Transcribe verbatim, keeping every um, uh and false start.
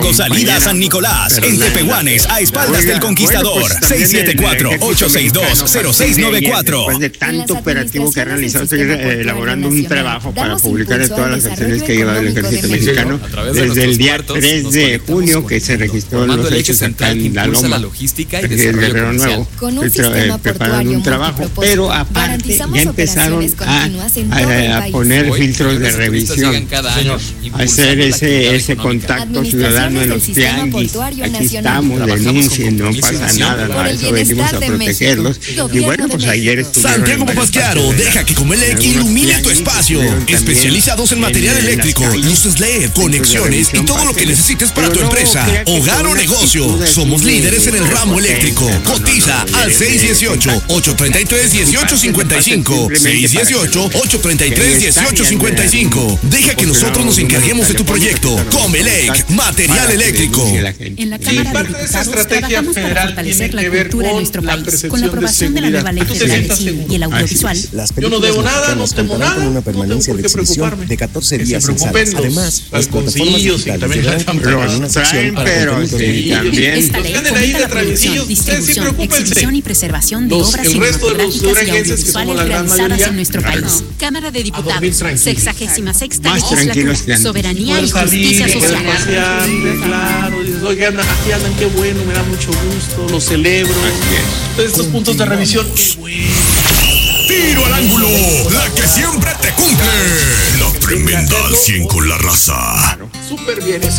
Salida San Nicolás, en Tepehuanes, a espaldas Oiga, del Conquistador. Bueno, pues, seis siete cuatro, ocho seis dos, cero seis nueve cuatro. Después de tanto operativo que ha realizado, estoy eh, elaborando un trabajo para publicar todas las acciones que ha llevado el Ejército Mexicano desde el día tres de junio que se registró los hechos acá en La Loma, el Guerrero Nuevo. Estoy preparando un trabajo, pero aparte ya empezaron a, a, a poner filtros de revisión, a hacer ese, ese contacto ciudadano en los tianguis. Aquí estamos, denuncien, no pasa nada, para eso venimos a protegerlos. Y bueno, pues ayer estuvieron... Santiago Papasquiaro, deja que Comelec ilumine tu espacio. Especializados en material eléctrico, luces L E D, conexiones y todo lo que necesites para tu empresa, hogar o negocio. Somos líderes en el ramo eléctrico. Cotiza al seis uno ocho, ocho tres tres, uno ocho cinco cinco. seis uno ocho, ocho tres tres, uno ocho cinco cinco. Deja que nosotros nos encarguemos de tu proyecto. Comelec, material eléctrico. En la Cámara de Diputados trabajamos para fortalecer la cultura de nuestro país, con la aprobación de la nueva ley federal de cine y el audiovisual. Yo no debo nada, no temo nada, con una permanencia de exhibición de catorce días en salas. Además, las plataformas digitales los traen, pero sí, también. Esta ley fomenta la producción, distribución, exhibición y preservación de obras cinematográficas y audiovisuales realizadas en nuestro país. Cámara de Diputados, sexagésima sexta legislatura, soberanía y justicia social. Claro, dices, oye, andan, aquí andan, qué bueno, me da mucho gusto, lo celebro. Entonces, estos puntos de revisión, qué bueno. Tiro al ángulo, la que siempre te cumple. La tremenda al cien con la raza. Súper bien eso.